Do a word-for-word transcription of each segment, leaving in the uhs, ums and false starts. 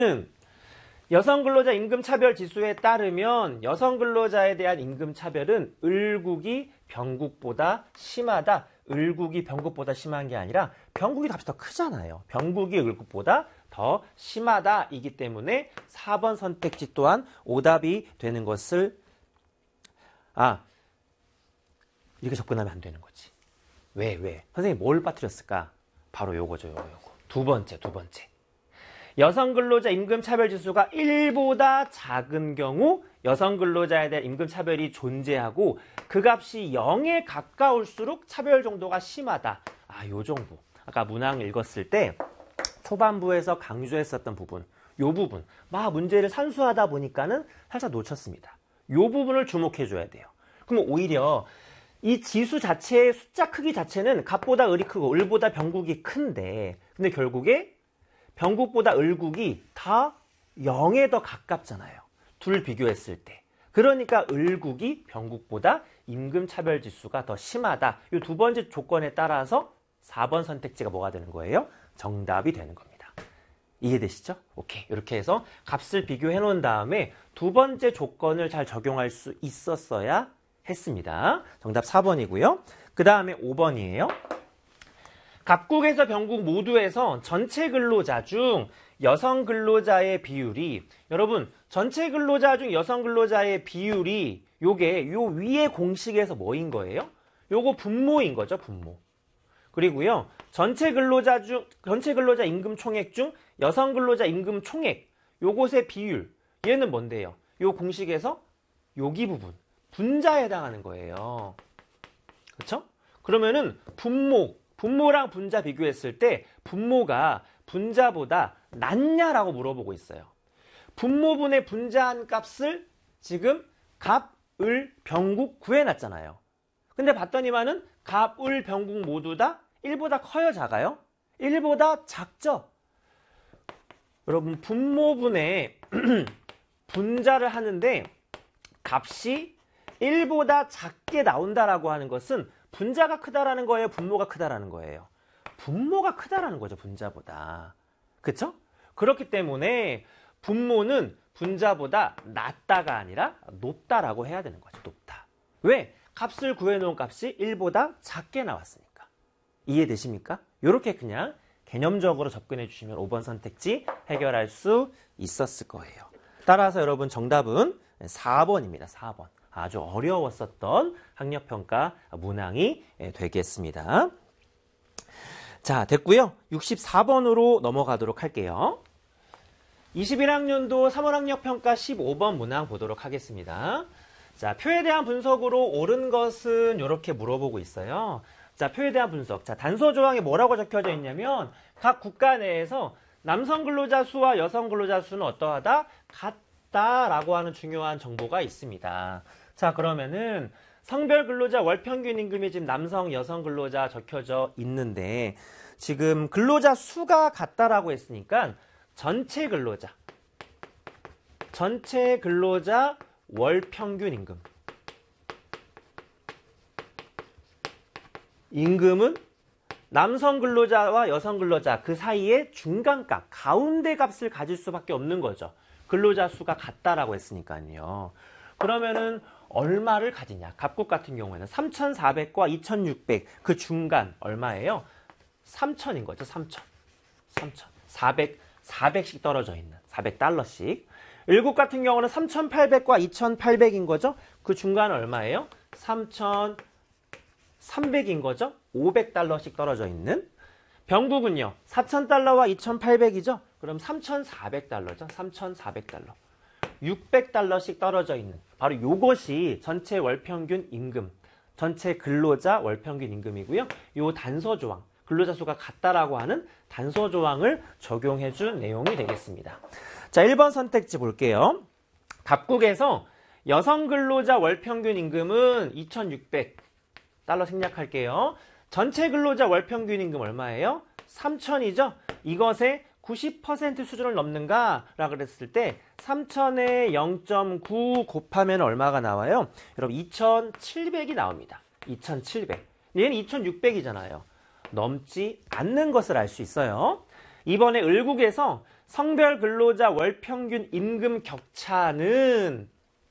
여성 근로자 임금 차별 지수에 따르면 여성 근로자에 대한 임금 차별은 을국이 병국보다 심하다. 을국이 병국보다 심한 게 아니라 병국이 값이 더 크잖아요. 병국이 을국보다 더 심하다 이기 때문에 사 번 선택지 또한 오답이 되는 것을 아 이렇게 접근하면 안 되는 거지. 왜 왜? 선생님이 뭘 빠뜨렸을까? 바로 요거죠. 요거, 요거. 두 번째 두 번째. 여성 근로자 임금 차별 지수가 일보다 작은 경우 여성 근로자에 대한 임금 차별이 존재하고 그 값이 영에 가까울수록 차별 정도가 심하다. 아, 요 정도. 아까 문항 읽었을 때 초반부에서 강조했었던 부분, 요 부분. 막 문제를 산수하다 보니까는 살짝 놓쳤습니다. 요 부분을 주목해 줘야 돼요. 그럼 오히려 이 지수 자체의 숫자 크기 자체는 갑보다 을이 크고 을보다 병국이 큰데 근데 결국에 병국보다 을국이 다 영에 더 가깝잖아요. 둘 비교했을 때. 그러니까 을국이 병국보다 임금차별지수가 더 심하다. 이 두 번째 조건에 따라서 사 번 선택지가 뭐가 되는 거예요? 정답이 되는 겁니다. 이해되시죠? 오케이. 이렇게 해서 값을 비교해 놓은 다음에 두 번째 조건을 잘 적용할 수 있었어야 했습니다. 정답 사 번이고요. 그 다음에 오 번이에요. 갑국에서 병국 모두에서 전체 근로자 중 여성 근로자의 비율이 여러분 전체 근로자 중 여성 근로자의 비율이 요게 요 위에 공식에서 뭐인 거예요? 요거 분모인 거죠, 분모. 그리고요. 전체 근로자 중 전체 근로자 임금 총액 중 여성 근로자 임금 총액 요것의 비율 얘는 뭔데요? 요 공식에서 여기 부분 분자에 해당하는 거예요. 그렇죠? 그러면은 분모 분모랑 분자 비교했을 때 분모가 분자보다 낫냐라고 물어보고 있어요. 분모분의 분자한 값을 지금 갑, 을, 병국 구해놨잖아요. 근데 봤더니만은 갑, 을, 병국 모두 다 일보다 커요, 작아요? 일보다 작죠? 여러분 분모분의 분자를 하는데 값이 일보다 작게 나온다라고 하는 것은 분자가 크다라는 거예요? 분모가 크다라는 거예요? 분모가 크다라는 거죠, 분자보다. 그쵸? 그렇기 때문에 분모는 분자보다 낮다가 아니라 높다라고 해야 되는 거죠, 높다. 왜? 값을 구해놓은 값이 일보다 작게 나왔으니까. 이해되십니까? 이렇게 그냥 개념적으로 접근해 주시면 오 번 선택지 해결할 수 있었을 거예요. 따라서 여러분 정답은 사 번입니다, 사 번. 아주 어려웠었던 학력평가 문항이 되겠습니다. 자, 됐고요. 육십사 번으로 넘어가도록 할게요. 이십일 학년도 삼 월 학력평가 십오 번 문항 보도록 하겠습니다. 자, 표에 대한 분석으로 옳은 것은 이렇게 물어보고 있어요. 자, 표에 대한 분석. 자, 단서 조항에 뭐라고 적혀져 있냐면 각 국가 내에서 남성 근로자 수와 여성 근로자 수는 어떠하다? 같다라고 하는 중요한 정보가 있습니다. 자, 그러면은 성별 근로자 월평균 임금이 지금 남성, 여성 근로자 적혀져 있는데 지금 근로자 수가 같다라고 했으니까 전체 근로자, 전체 근로자 월평균 임금. 임금은 남성 근로자와 여성 근로자 그 사이의 중간값, 가운데 값을 가질 수밖에 없는 거죠. 근로자 수가 같다라고 했으니까요. 그러면은 얼마를 가지냐? 갑국 같은 경우에는 삼천사백과 이천육백 그 중간 얼마예요? 삼천인 거죠. 삼천. 삼천. 사백, 사백씩 떨어져 있는 사백 달러씩. 을국 같은 경우는 삼천팔백과 이천팔백인 거죠. 그 중간 얼마예요? 삼천삼백인 거죠. 오백 달러씩 떨어져 있는. 병국은요. 사천 달러와 이천팔백이죠. 그럼 삼천사백 달러죠. 삼천사백 달러. 육백 달러씩 떨어져 있는 바로 이것이 전체 월평균 임금, 전체 근로자 월평균 임금이고요. 이 단서 조항, 근로자 수가 같다라고 하는 단서 조항을 적용해 준 내용이 되겠습니다. 자, 일 번 선택지 볼게요. 갑국에서 여성 근로자 월평균 임금은 이천육백 달러 생략할게요. 전체 근로자 월평균 임금 얼마예요? 삼천이죠? 이것의 구십 퍼센트 수준을 넘는가? 라고 그랬을 때 삼천에 영 점 구 곱하면 얼마가 나와요? 여러분 이천칠백이 나옵니다. 이천칠백. 얘는 이천육백이잖아요. 넘지 않는 것을 알 수 있어요. 이번에 을국에서 성별 근로자 월평균 임금 격차는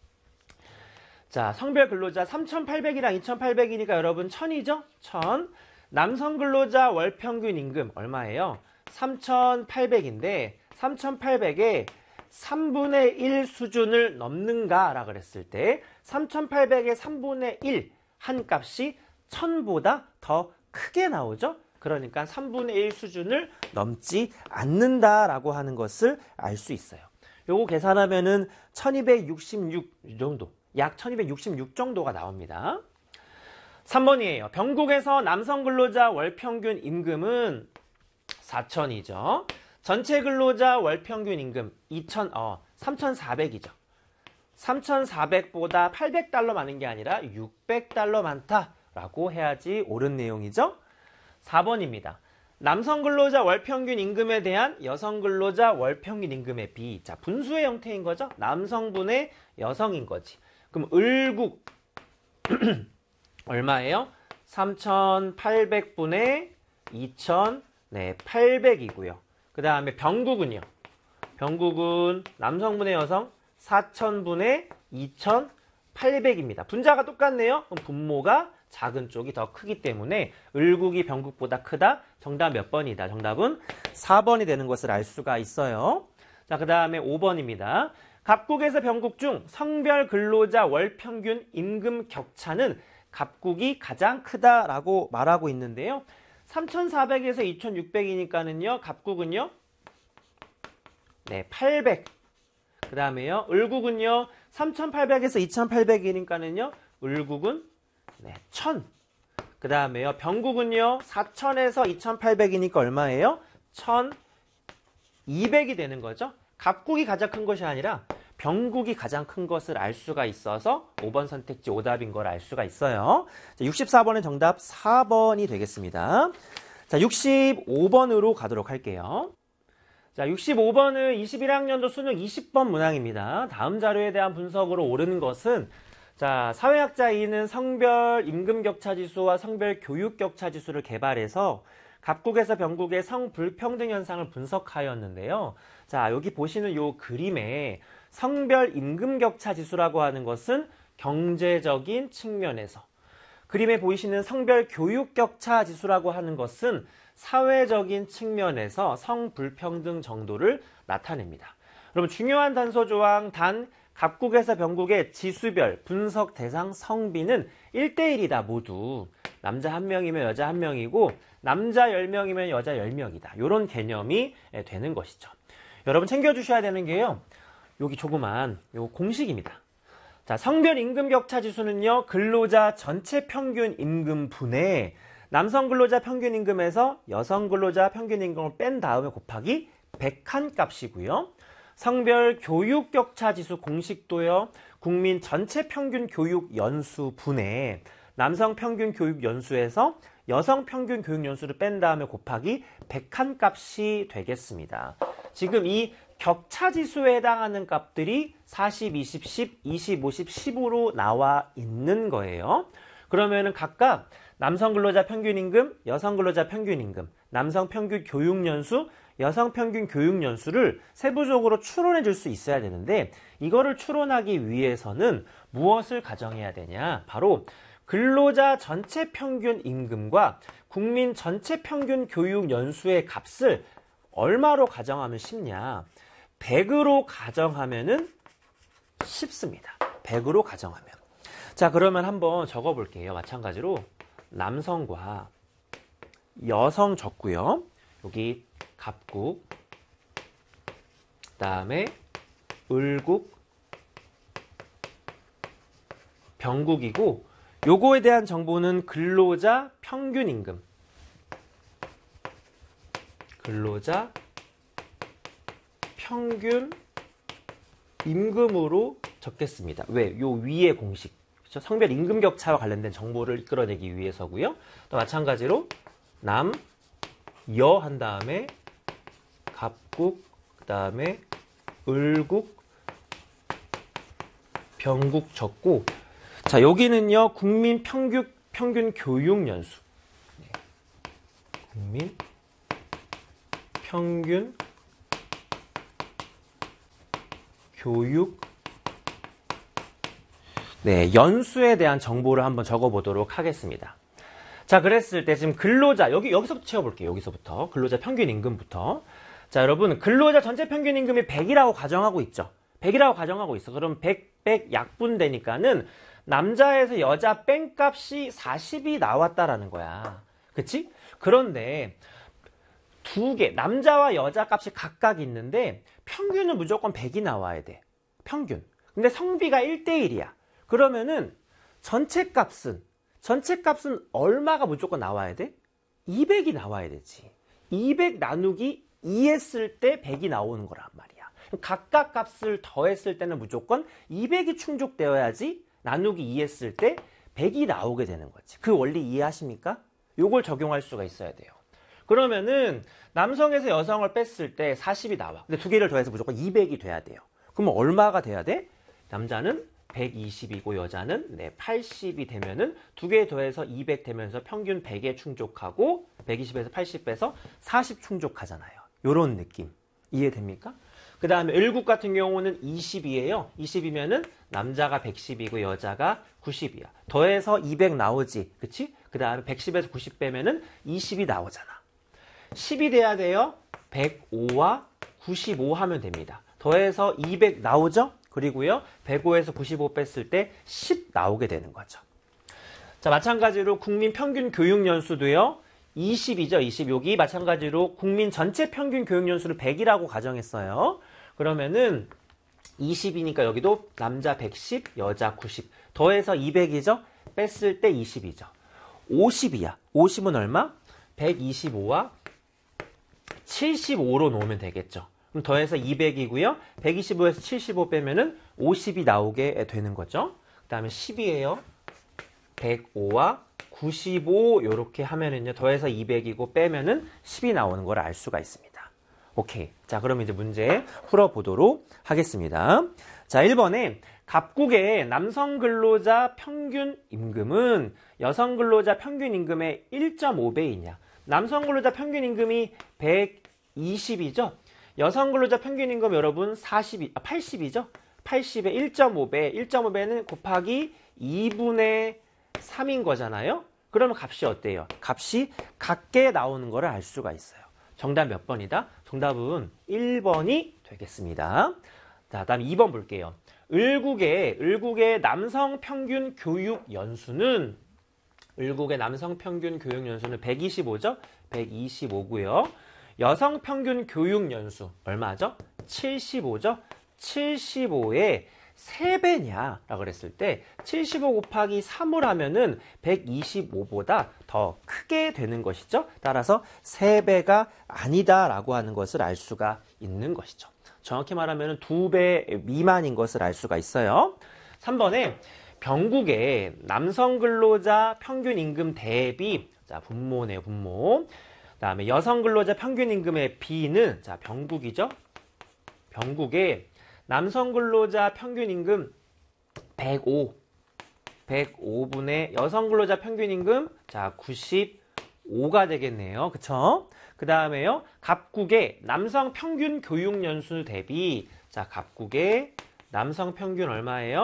자, 성별 근로자 삼천팔백이랑 이천팔백이니까 여러분 천이죠? 천. 남성 근로자 월평균 임금 얼마예요? 삼천팔백인데 삼천팔백에 삼분의 일 수준을 넘는가 라고 그랬을 때 삼천팔백의 삼분의 일 한 값이 천보다 더 크게 나오죠? 그러니까 삼분의 일 수준을 넘지 않는다라고 하는 것을 알 수 있어요. 요거 계산하면은 천이백육십육 정도, 약 천이백육십육 정도가 나옵니다. 삼 번이에요. 병국에서 남성 근로자 월평균 임금은 사천이죠. 전체 근로자 월평균 임금 이천, 어, 삼천사백이죠. 삼천사백보다 팔백 달러 많은 게 아니라 육백 달러 많다라고 해야지 옳은 내용이죠. 사 번입니다. 남성 근로자 월평균 임금에 대한 여성 근로자 월평균 임금의 비. 자, 분수의 형태인 거죠. 남성분의 여성인 거지. 그럼 을국 얼마예요? 삼천팔백분의 이천팔백이고요. 그 다음에 병국은요. 병국은 남성분의 여성 사천분의 이천팔백입니다. 분자가 똑같네요. 그럼 분모가 작은 쪽이 더 크기 때문에 을국이 병국보다 크다. 정답 몇 번이다? 정답은 사 번이 되는 것을 알 수가 있어요. 자, 그 다음에 오 번입니다. 갑국에서 병국 중 성별 근로자 월평균 임금 격차는 갑국이 가장 크다라고 말하고 있는데요. 삼천사백에서 이천육백이니까는요. 갑국은요. 네, 팔백. 그 다음에요. 을국은요. 삼천팔백에서 이천팔백이니까는요. 을국은 네, 천. 그 다음에요. 병국은요. 사천에서 이천팔백이니까 얼마예요? 천이백이 되는 거죠. 갑국이 가장 큰 것이 아니라 병국이 가장 큰 것을 알 수가 있어서 오 번 선택지 오답인 걸 알 수가 있어요. 자, 육십사 번의 정답 사 번이 되겠습니다. 자, 육십오 번으로 가도록 할게요. 자, 육십오 번은 이십일 학년도 수능 이십 번 문항입니다. 다음 자료에 대한 분석으로 옳은 것은 자, 사회학자 E는 성별 임금격차지수와 성별 교육격차지수를 개발해서 갑국에서 병국의 성불평등 현상을 분석하였는데요. 자, 여기 보시는 이 그림에 성별 임금격차지수라고 하는 것은 경제적인 측면에서, 그림에 보이시는 성별 교육격차지수라고 하는 것은 사회적인 측면에서 성불평등 정도를 나타냅니다. 여러분, 중요한 단서 조항 단 갑국에서 병국의 지수별 분석 대상 성비는 일 대 일이다. 모두 남자 한 명이면 여자 한 명이고 남자 열 명이면 여자 열 명이다. 이런 개념이 되는 것이죠. 여러분 챙겨주셔야 되는 게요. 여기 조그만 요 공식입니다. 자, 성별 임금 격차 지수는요. 근로자 전체 평균 임금 분의 남성 근로자 평균 임금에서 여성 근로자 평균 임금을 뺀 다음에 곱하기 백한 값이고요. 성별 교육 격차 지수 공식도요. 국민 전체 평균 교육 연수 분의 남성 평균 교육 연수에서 여성 평균 교육 연수를 뺀 다음에 곱하기 백한 값이 되겠습니다. 지금 이 격차 지수에 해당하는 값들이 사십, 이십, 십, 이십, 오십, 십으로 나와 있는 거예요. 그러면은 각각 남성 근로자 평균 임금, 여성 근로자 평균 임금, 남성 평균 교육 연수, 여성 평균 교육 연수를 세부적으로 추론해 줄 수 있어야 되는데 이거를 추론하기 위해서는 무엇을 가정해야 되냐? 바로 근로자 전체 평균 임금과 국민 전체 평균 교육 연수의 값을 얼마로 가정하면 쉽냐? 백으로 가정하면은 쉽습니다. 백으로 가정하면. 자, 그러면 한번 적어 볼게요. 마찬가지로 남성과 여성 적고요. 여기 갑국, 그 다음에 을국, 병국이고 요거에 대한 정보는 근로자 평균 임금, 근로자 평균 임금으로 적겠습니다. 왜? 요 위의 공식, 그렇죠? 성별 임금 격차와 관련된 정보를 이끌어내기 위해서고요. 또 마찬가지로 남, 여 한 다음에 갑국, 그 다음에 을국, 병국 적고, 자, 여기는요, 국민 평균, 평균 교육 연수. 국민 평균 교육 네, 연수에 대한 정보를 한번 적어보도록 하겠습니다. 자, 그랬을 때 지금 근로자, 여기, 여기서부터 채워볼게요. 여기서부터. 근로자 평균 임금부터. 자, 여러분, 근로자 전체 평균 임금이 백이라고 가정하고 있죠. 백이라고 가정하고 있어. 그럼 백, 백 약분되니까는 남자에서 여자 뺀값이 사십이 나왔다라는 거야. 그치? 그런데 두 개, 남자와 여자 값이 각각 있는데 평균은 무조건 백이 나와야 돼. 평균. 근데 성비가 일 대 일이야. 그러면은 전체 값은 전체 값은 얼마가 무조건 나와야 돼? 이백이 나와야 되지. 이백 나누기 이 했을 때 백이 나오는 거란 말이야. 각각 값을 더했을 때는 무조건 이백이 충족되어야지 나누기 이 했을 때 백이 나오게 되는 거지. 그 원리 이해하십니까? 요걸 적용할 수가 있어야 돼요. 그러면은 남성에서 여성을 뺐을 때 사십이 나와. 근데 두 개를 더해서 무조건 이백이 돼야 돼요. 그러면 얼마가 돼야 돼? 남자는 백이십이고 여자는 네, 팔십이 되면은 두 개 더해서 이백 되면서 평균 백에 충족하고 백이십에서 팔십 빼서 사십 충족하잖아요. 요런 느낌. 이해됩니까? 그 다음에 을국 같은 경우는 이십이에요. 이십이면은 남자가 백십이고 여자가 구십이야. 더해서 이백 나오지. 그치? 그 다음에 백십에서 구십 빼면은 이십이 나오잖아. 십이 돼야 돼요. 백오와 구십오 하면 됩니다. 더해서 이백 나오죠? 그리고요, 백오에서 구십오 뺐을 때 십 나오게 되는 거죠. 자, 마찬가지로 국민 평균 교육 연수도요, 이십이죠, 이십. 여기 마찬가지로 국민 전체 평균 교육 연수를 백이라고 가정했어요. 그러면은 이십이니까 여기도 남자 백십, 여자 구십. 더해서 이백이죠? 뺐을 때 이십이죠. 오십이야. 오십은 얼마? 백이십오와 칠십오로 놓으면 되겠죠. 그럼 더해서 이백이고요. 백이십오에서 칠십오 빼면은 오십이 나오게 되는 거죠. 그 다음에 십이에요. 백오와 구십오 이렇게 하면은요. 더해서 이백이고 빼면은 십이 나오는 걸 알 수가 있습니다. 오케이. 자, 그럼 이제 문제 풀어보도록 하겠습니다. 자, 일 번에 갑국의 남성 근로자 평균 임금은 여성 근로자 평균 임금의 일 점 오 배이냐. 남성 근로자 평균 임금이 백이십이죠. 여성 근로자 평균 임금 여러분 사십, 아, 팔십이죠. 팔십에 일 점 오 배, 일 점 오 배는 곱하기 이분의 삼인 거잖아요. 그러면 값이 어때요? 값이 같게 나오는 거를 알 수가 있어요. 정답 몇 번이다? 정답은 일 번이 되겠습니다. 자, 다음 이 번 볼게요. 을국의, 을국의 남성 평균 교육 연수는, 을국의 남성 평균 교육 연수는 백이십오죠? 백이십오고요. 여성 평균 교육 연수 얼마죠? 칠십오죠? 칠십오의 세 배냐? 라고 그랬을 때 칠십오 곱하기 삼을 하면은 백이십오보다 더 크게 되는 것이죠. 따라서 세 배가 아니다 라고 하는 것을 알 수가 있는 것이죠. 정확히 말하면 두 배 미만인 것을 알 수가 있어요. 삼 번에 병국의 남성 근로자 평균 임금 대비, 자, 분모네요, 분모. 그 다음에 여성 근로자 평균 임금의 비는, 자, 병국이죠. 병국의 남성 근로자 평균 임금 백오, 백오분의 여성 근로자 평균 임금, 자, 구십오가 되겠네요. 그쵸? 그 다음에요, 갑국의 남성 평균 교육 연수 대비, 자, 갑국의 남성 평균 얼마예요?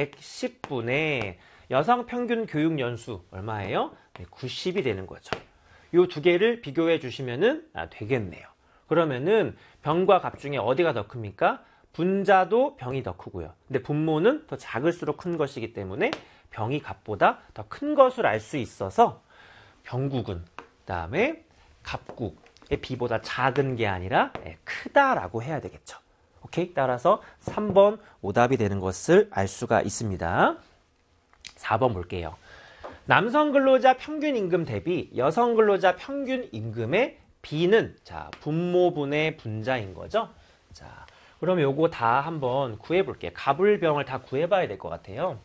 백십분의 여성 평균 교육 연수 얼마예요? 네, 구십이 되는 거죠. 이 두 개를 비교해 주시면은 아, 되겠네요. 그러면은 병과 갑 중에 어디가 더 큽니까? 분자도 병이 더 크고요. 근데 분모는 더 작을수록 큰 것이기 때문에 병이 갑보다 더 큰 것을 알 수 있어서 병국은, 그다음에 갑국의 비보다 작은 게 아니라 크다라고 해야 되겠죠. 오케이? 따라서 삼 번 오답이 되는 것을 알 수가 있습니다. 사 번 볼게요. 남성 근로자 평균 임금 대비 여성 근로자 평균 임금의 비는, 자, 분모분의 분자인 거죠. 자, 그럼 요거 다 한번 구해볼게요. 갑을 병을 다 구해봐야 될 것 같아요.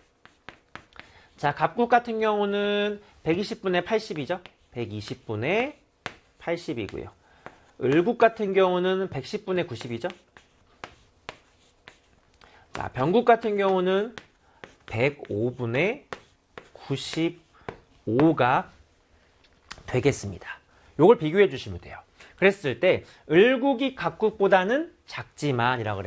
자, 갑국 같은 경우는 백이십분의 팔십이죠. 백이십분의 팔십이고요. 을국 같은 경우는 백십분의 구십이죠. 자, 병국 같은 경우는 백오분의 구십오가 되겠습니다. 요걸 비교해 주시면 돼요. 그랬을 때 을국이 갑국보다는 작지만 이라고 그랬어요.